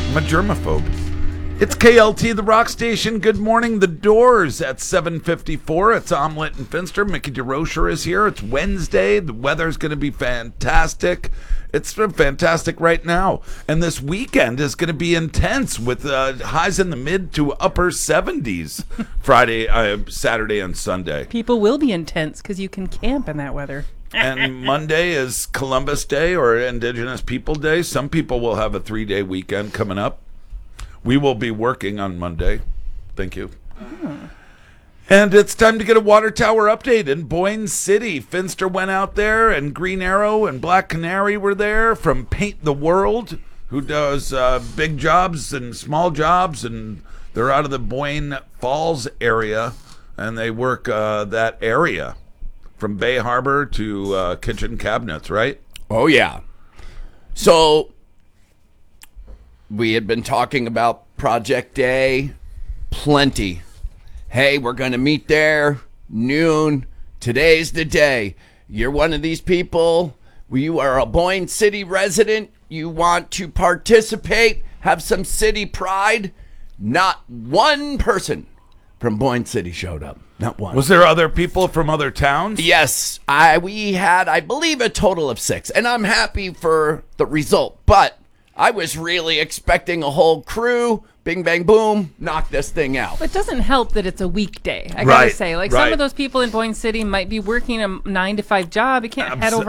I'm a germaphobe. It's KLT, the rock station. Good morning. The Doors at 7:54. It's Omelette and Finster. Mickey DeRocher is here. It's Wednesday. The weather's going to be fantastic. It's fantastic right now. And this weekend is going to be intense with highs in the mid to upper 70s Friday, Saturday, and Sunday. People will be intense because you can camp in that weather. And Monday is Columbus Day or Indigenous People Day. Some people will have a 3-day weekend coming up. We will be working on Monday. Thank you. And it's time to get a water tower update in Boyne City. Finster went out there, and Green Arrow and Black Canary were there from Paint the World, who does big jobs and small jobs, and they're out of the Boyne Falls area, and they work that area from Bay Harbor to kitchen cabinets, right? Oh, yeah. So we had been talking about Project A plenty. Hey, we're going to meet there noon. Today's the day. You're one of these people. You are a Boyne City resident. You want to participate, have some city pride. Not one person from Boyne City showed up. Not one. Was there other people from other towns? Yes. We had, I believe, a total of 6. And I'm happy for the result. But I was really expecting a whole crew, bing, bang, boom, knock this thing out. It doesn't help that it's a weekday. I gotta say, some right. of those people in Boyne City might be working a 9 to 5 job. You can't head over